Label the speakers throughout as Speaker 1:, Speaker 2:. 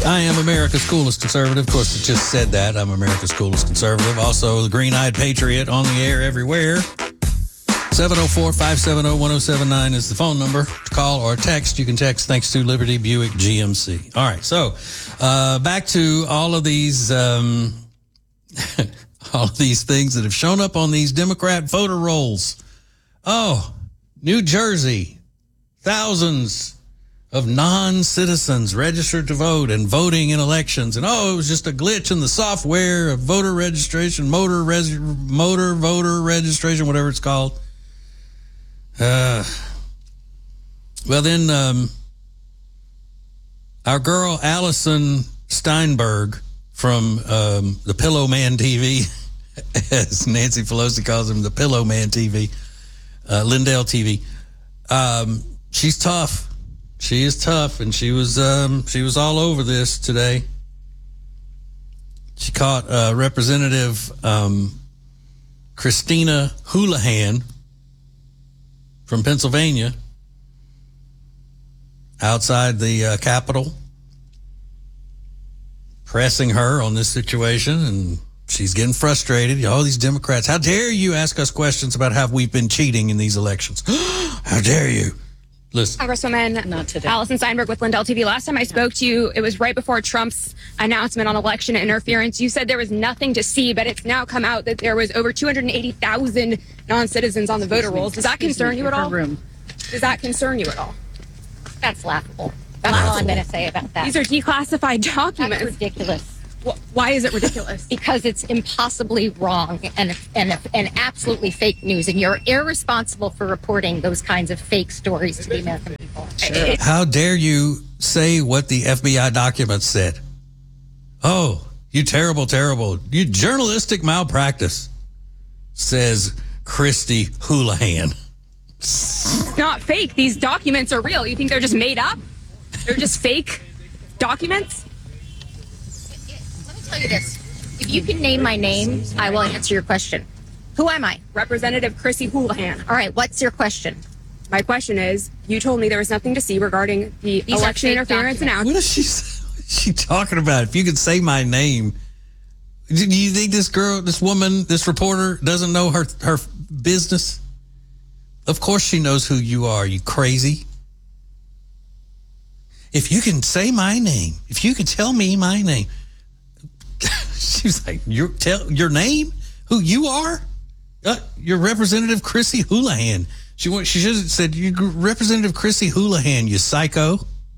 Speaker 1: I am America's coolest conservative. Of course, it just said that. I'm America's coolest conservative. Also, the green-eyed patriot on the air everywhere. 704-570-1079 is the phone number to call or text. You can text thanks to Liberty Buick GMC. All right, so back to all of these all of these things that have shown up on these Democrat voter rolls. Oh, New Jersey, thousands of non-citizens registered to vote and voting in elections. And, it was just a glitch in the software of voter registration, motor voter registration, whatever it's called. Well, then our girl Allison Steinberg from the Pillow Man TV, as Nancy Pelosi calls him, the Pillow Man TV, Lindell TV. She's tough. She is tough, and she was all over this today. She caught Representative Christina Houlihan from Pennsylvania outside the Capitol, pressing her on this situation, and she's getting frustrated. All these Democrats, how dare you ask us questions about how we've been cheating in these elections? How dare you? Listen.
Speaker 2: Congresswoman
Speaker 3: Not today.
Speaker 2: Allison Steinberg with Lindell TV. Last time I spoke to you, it was right before Trump's announcement on election interference. You said there was nothing to see, but it's now come out that there was over 280,000 non-citizens on the voter rolls. Does that concern you at all? Does that concern you at all?
Speaker 3: That's laughable. That's all I'm going to say about that.
Speaker 2: These are declassified documents.
Speaker 3: That's ridiculous.
Speaker 2: Why is it ridiculous?
Speaker 3: Because it's impossibly wrong and absolutely fake news, and you're irresponsible for reporting those kinds of fake stories to the American people.
Speaker 2: Sure.
Speaker 1: How dare you say what the FBI documents said? Oh, you terrible, terrible. You journalistic malpractice, says Christy Houlihan.
Speaker 2: It's not fake. These documents are real. You think they're just made up? They're just fake documents?
Speaker 3: Let me tell you this. If you can name my name, I will answer your question. Who am I?
Speaker 2: Representative Chrissy Houlihan.
Speaker 3: All right, what's your question?
Speaker 2: My question is, you told me there was nothing to see regarding the
Speaker 3: These are
Speaker 2: election
Speaker 3: fake
Speaker 2: interference
Speaker 3: documents.
Speaker 1: What is she talking about? If you could say my name, do you think this girl, this woman, this reporter doesn't know her business? Of course she knows who you are, you crazy. If you can say my name, if you could tell me my name. She's like, tell your name, who you are? You're Representative Chrissy Houlihan. She should have said, you Representative Chrissy Houlihan, you psycho.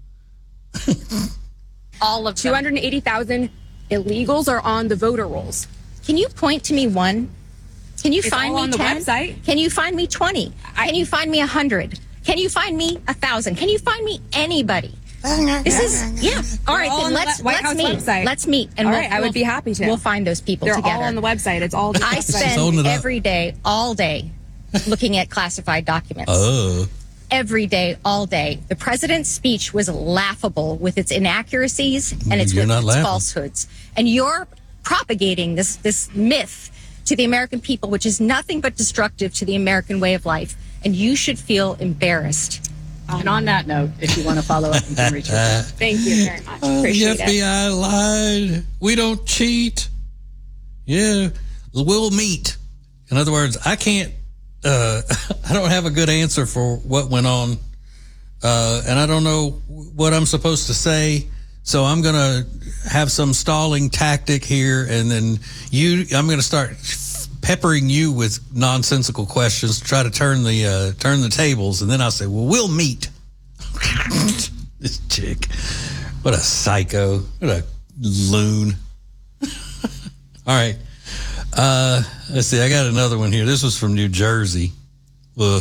Speaker 3: All of them.
Speaker 2: 280,000 illegals are on the voter rolls.
Speaker 3: Can you point to me one? Can you find
Speaker 2: all
Speaker 3: me
Speaker 2: on the
Speaker 3: 10?
Speaker 2: website.
Speaker 3: Can you find me 20? Can you find me 100? Can you find me 1,000? Can you find me anybody? This is, yeah. All right, then let's
Speaker 2: White House
Speaker 3: meet.
Speaker 2: website.
Speaker 3: Let's meet. And
Speaker 2: All right, I would be happy to.
Speaker 3: We'll find those people
Speaker 2: They're
Speaker 3: together.
Speaker 2: all on the website. It's all.
Speaker 3: I spend every day, all day, looking at classified documents.
Speaker 1: Oh.
Speaker 3: Every day, all day. The president's speech was laughable with its inaccuracies and its falsehoods. And you're propagating this myth to the American people, which is nothing but destructive to the American way of life. And you should feel embarrassed.
Speaker 4: And on that note, if you want to follow up, you can reach out.
Speaker 2: Thank you very much. Appreciate
Speaker 1: the FBI lied. We don't cheat. Yeah, we'll meet. In other words, I can't. I don't have a good answer for what went on, and I don't know what I'm supposed to say. So I'm gonna have some stalling tactic here, and then I'm gonna start peppering you with nonsensical questions to try to turn the tables, and then I'll say, well, we'll meet. This chick, what a psycho, what a loon. All right, let's see, I got another one here. This was from New Jersey. Who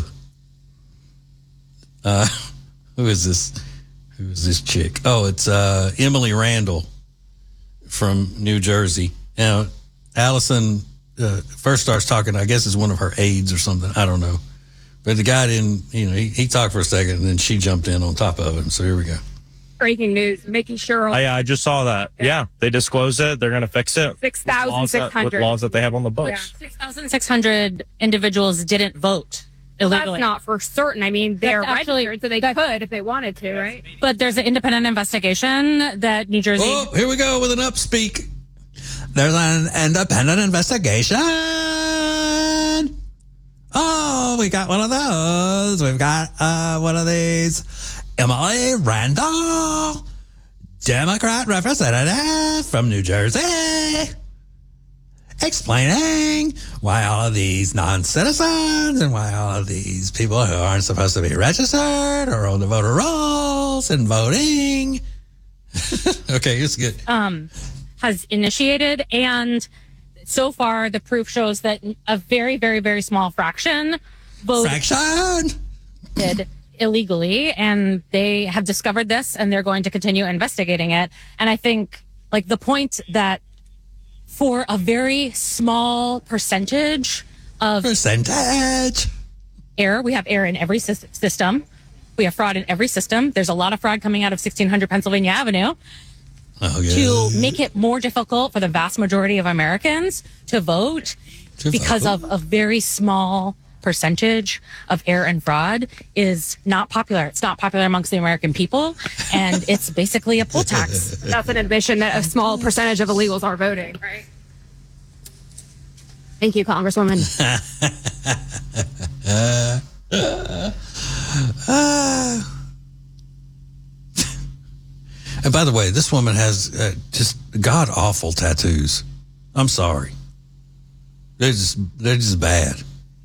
Speaker 1: is this chick? Oh, it's Emily Randall from New Jersey. Now, Allison first starts talking, I guess it's one of her aides or something. I don't know. But the guy didn't, he talked for a second and then she jumped in on top of it. So here we go.
Speaker 2: Breaking news, making sure.
Speaker 5: I just saw that. Yeah, they disclosed it. They're going to fix it.
Speaker 2: 6,600.
Speaker 5: With laws that they have on the books.
Speaker 2: Yeah.
Speaker 6: 6,600 individuals didn't vote illegally.
Speaker 2: That's not for certain. I mean, they're
Speaker 6: actually-
Speaker 2: registered, so they could if they wanted to, right?
Speaker 6: But there's an independent investigation that New Jersey.
Speaker 1: Oh, here we go with an upspeak. There's an independent investigation. Oh, we got one of those. We've got one of these. Emily Randall, Democrat representative from New Jersey, explaining why all of these non-citizens and why all of these people who aren't supposed to be registered or on the voter rolls and voting. Okay, it's good.
Speaker 6: Has initiated, and so far the proof shows that a very, very, very small fraction voted illegally, and they have discovered this, and they're going to continue investigating it. And I think, like, the point that for a very small percentage of error, we have error in every system. We have fraud in every system. There's a lot of fraud coming out of 1600 Pennsylvania Avenue. To make it more difficult for the vast majority of Americans to vote because of a very small percentage of error and fraud is not popular. It's not popular amongst the American people, and it's basically a poll tax.
Speaker 2: That's an admission that a small percentage of illegals are voting, right? Thank you, Congresswoman.
Speaker 1: And by the way, this woman has just god-awful tattoos. I'm sorry. They're just bad.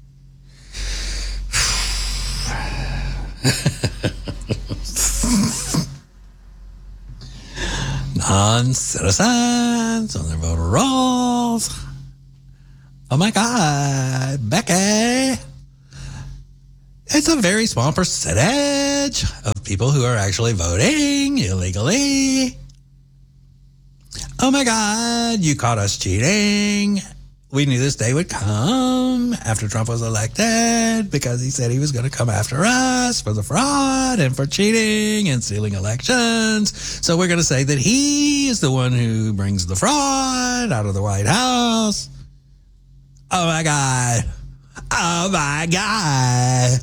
Speaker 1: Non-citizens on their voter rolls. Oh my God, Becky. It's a very small percentage of people who are actually voting illegally. Oh my God, you caught us cheating. We knew this day would come after Trump was elected because he said he was going to come after us for the fraud and for cheating and stealing elections. So we're going to say that he is the one who brings the fraud out of the White House. Oh my God. Oh my God.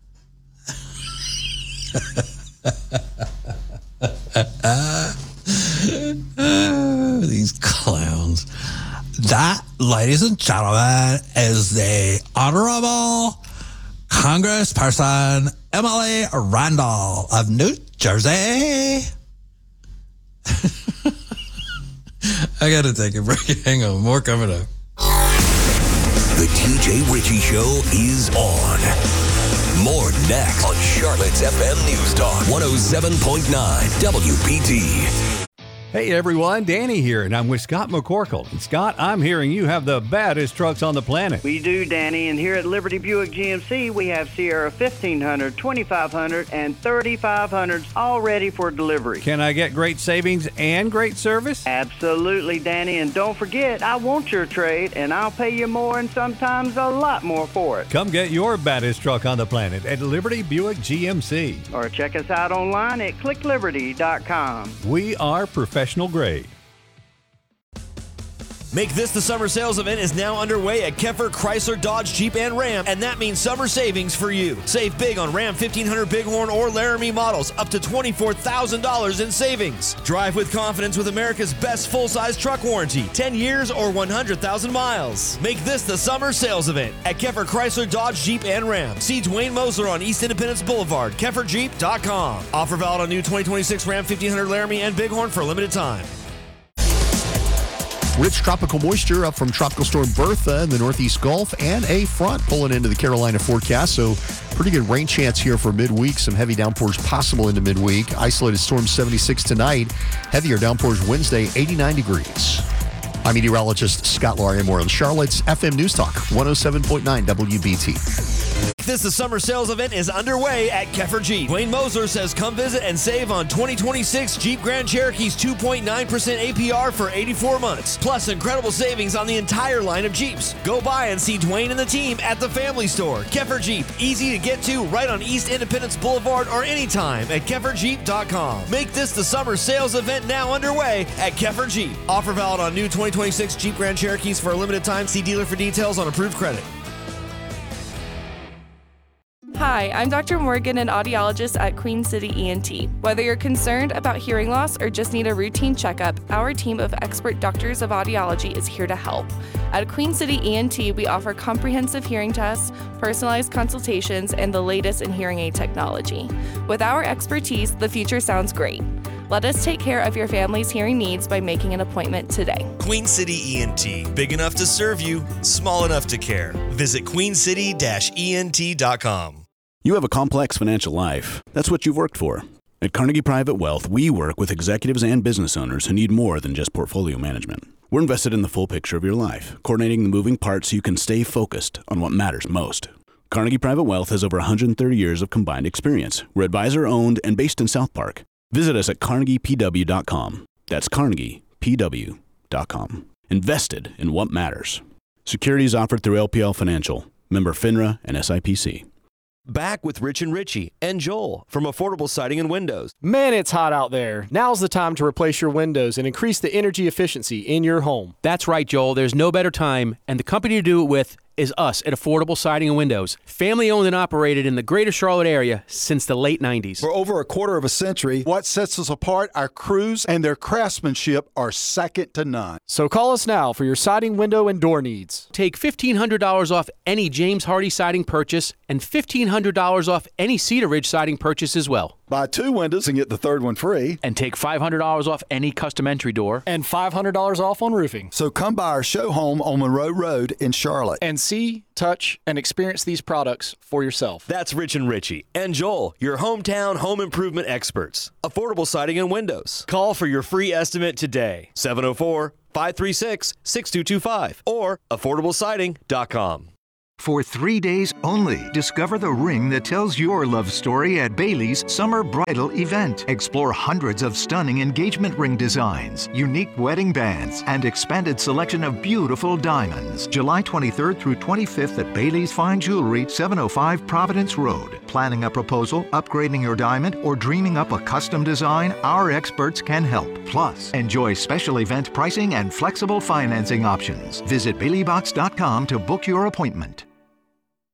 Speaker 1: These clowns. That, ladies and gentlemen, is the Honorable Congressperson Emily Randall of New Jersey. I gotta take a break. Hang on, more coming up.
Speaker 7: The TJ Ritchie Show is on. More next on Charlotte's FM News Talk 107.9 WPT.
Speaker 8: Hey everyone, Danny here, and I'm with Scott McCorkle. And Scott, I'm hearing you have the baddest trucks on the planet.
Speaker 9: We do, Danny, and here at Liberty Buick GMC, we have Sierra 1500, 2500, and 3500s all ready for delivery.
Speaker 8: Can I get great savings and great service?
Speaker 9: Absolutely, Danny, and don't forget, I want your trade, and I'll pay you more and sometimes a lot more for it.
Speaker 8: Come get your baddest truck on the planet at Liberty Buick GMC.
Speaker 9: Or check us out online at clickliberty.com.
Speaker 8: We are professional grade.
Speaker 10: Make This the Summer Sales event is now underway at Keffer Chrysler Dodge Jeep and Ram, and that means summer savings for you. Save big on Ram 1500 Bighorn or Laramie models, up to $24,000 in savings. Drive with confidence with America's best full-size truck warranty, 10 years or 100,000 miles. Make this the summer sales event at Keffer Chrysler Dodge Jeep and Ram. See Dwayne Mosler on East Independence Boulevard, KefferJeep.com. Offer valid on new 2026 Ram 1500 Laramie and Bighorn for a limited time.
Speaker 11: Rich tropical moisture up from Tropical Storm Bertha in the Northeast Gulf and a front pulling into the Carolina forecast. So pretty good rain chance here for midweek. Some heavy downpours possible into midweek. Isolated storms 76 tonight. Heavier downpours Wednesday, 89 degrees. I'm meteorologist Scott Laurier. More on Charlotte's FM News Talk 107.9 WBT.
Speaker 10: This the summer sales event is underway at Keffer Jeep. Wayne Mosler says come visit and save on 2026 Jeep Grand Cherokee's 2.9% APR for 84 months. Plus incredible savings on the entire line of Jeeps. Go by and see Dwayne and the team at the family store. Keffer Jeep, easy to get to right on East Independence Boulevard or anytime at KefferJeep.com. Make this the summer sales event now underway at Keffer Jeep. Offer valid on new 2026 Jeep Grand Cherokees for a limited time. See dealer for details on approved credit.
Speaker 12: Hi, I'm Dr. Morgan, an audiologist at Queen City ENT. Whether you're concerned about hearing loss or just need a routine checkup, our team of expert doctors of audiology is here to help. At Queen City ENT, we offer comprehensive hearing tests, personalized consultations, and the latest in hearing aid technology. With our expertise, the future sounds great. Let us take care of your family's hearing needs by making an appointment today.
Speaker 10: Queen City ENT. Big enough to serve you, small enough to care. Visit queencity-ent.com.
Speaker 13: You have a complex financial life. That's what you've worked for. At Carnegie Private Wealth, we work with executives and business owners who need more than just portfolio management. We're invested in the full picture of your life, coordinating the moving parts so you can stay focused on what matters most. Carnegie Private Wealth has over 130 years of combined experience. We're advisor-owned and based in South Park. Visit us at carnegiepw.com. That's carnegiepw.com. Invested in what matters. Securities offered through LPL Financial. Member FINRA and SIPC.
Speaker 10: Back with Rich and Richie and Joel from Affordable Siding and Windows.
Speaker 14: Man, it's hot out there. Now's the time to replace your windows and increase the energy efficiency in your home.
Speaker 15: That's right, Joel. There's no better time, and the company to do it with is us at Affordable Siding and Windows. Family owned and operated in the greater Charlotte area since the late 90s.
Speaker 16: For over a quarter of a century, what sets us apart, our crews and their craftsmanship are second to none.
Speaker 14: So call us now for your siding, window, and door needs.
Speaker 15: Take $1,500 off any James Hardy siding purchase and $1,500 off any Cedar Ridge siding purchase as well.
Speaker 16: Buy 2 windows and get the third one free.
Speaker 15: And take $500 off any custom entry door.
Speaker 14: And $500 off on roofing.
Speaker 16: So come by our show home on Monroe Road in Charlotte.
Speaker 14: And see, touch, and experience these products for yourself.
Speaker 10: That's Rich and Richie and Joel, your hometown home improvement experts. Affordable Siding and Windows. Call for your free estimate today. 704-536-6225 or affordablesiding.com.
Speaker 17: For 3 days only, discover the ring that tells your love story at Bailey's Summer Bridal Event. Explore hundreds of stunning engagement ring designs, unique wedding bands, and expanded selection of beautiful diamonds. July 23rd through 25th at Bailey's Fine Jewelry, 705 Providence Road. Planning a proposal, upgrading your diamond, or dreaming up a custom design? Our experts can help. Plus, enjoy special event pricing and flexible financing options. Visit BaileyBox.com to book your appointment.